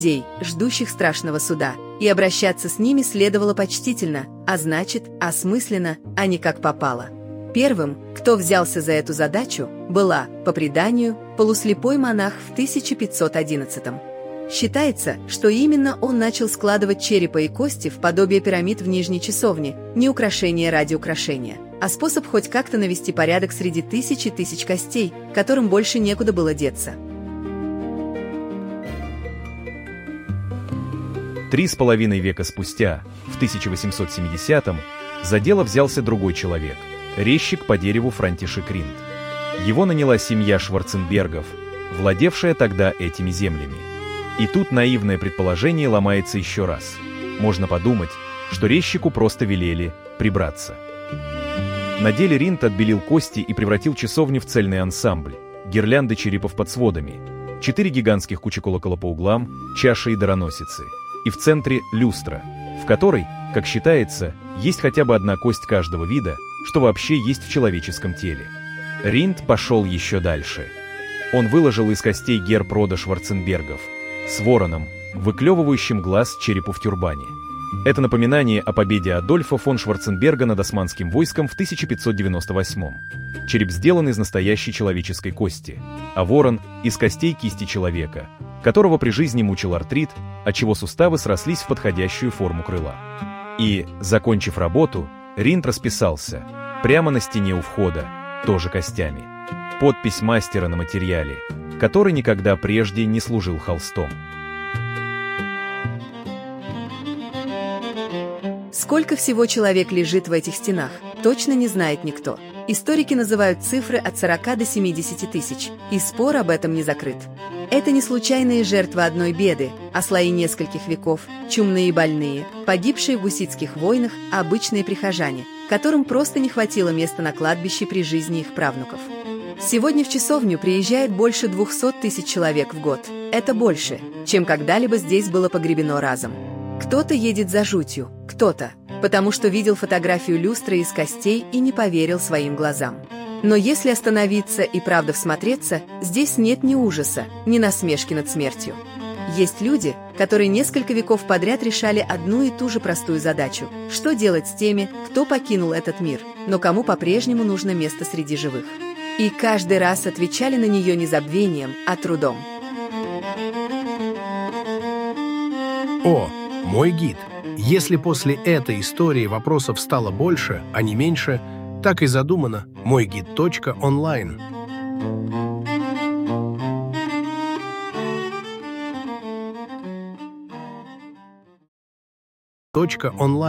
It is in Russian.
людей, ждущих страшного суда, и обращаться с ними следовало почтительно, а значит, осмысленно, а не как попало. Первым, кто взялся за эту задачу, была, по преданию, полуслепой монах в 1511-м. Считается, что именно он начал складывать черепа и кости в подобие пирамид в нижней часовне, не украшение ради украшения, а способ хоть как-то навести порядок среди тысяч и тысяч костей, которым больше некуда было деться. 3,5 века спустя, в 1870-м, за дело взялся другой человек – резчик по дереву Франтишек Ринд. Его наняла семья Шварценбергов, владевшая тогда этими землями. И тут наивное предположение ломается еще раз. Можно подумать, что резчику просто велели прибраться. На деле Ринд отбелил кости и превратил часовню в цельный ансамбль, гирлянды черепов под сводами, 4 гигантских кучи колокола по углам, чаши и дароносицы. И в центре люстра, в которой, как считается, есть хотя бы одна кость каждого вида, что вообще есть в человеческом теле. Ринд пошел еще дальше. Он выложил из костей герб рода Шварценбергов с вороном, выклевывающим глаз черепу в тюрбане. Это напоминание о победе Адольфа фон Шварценберга над османским войском в 1598-м. Череп сделан из настоящей человеческой кости, а ворон – из костей кисти человека, которого при жизни мучил артрит, отчего суставы срослись в подходящую форму крыла. И, закончив работу, Ринд расписался прямо на стене у входа, тоже костями. Подпись мастера на материале, который никогда прежде не служил холстом. Сколько всего человек лежит в этих стенах, точно не знает никто. Историки называют цифры от 40 до 70 тысяч, и спор об этом не закрыт. Это не случайные жертвы одной беды, а слои нескольких веков, чумные и больные, погибшие в гуситских войнах, обычные прихожане, которым просто не хватило места на кладбище при жизни их правнуков. Сегодня в часовню приезжает больше 200 тысяч человек в год. Это больше, чем когда-либо здесь было погребено разом. Кто-то едет за жутью, кто-то, потому что видел фотографию люстры из костей и не поверил своим глазам. Но если остановиться и правда всмотреться, здесь нет ни ужаса, ни насмешки над смертью. Есть люди, которые несколько веков подряд решали одну и ту же простую задачу – что делать с теми, кто покинул этот мир, но кому по-прежнему нужно место среди живых. И каждый раз отвечали на нее не забвением, а трудом. О, мой гид! Если после этой истории вопросов стало больше, а не меньше, так и задумано мойгид.онлайн. .онлайн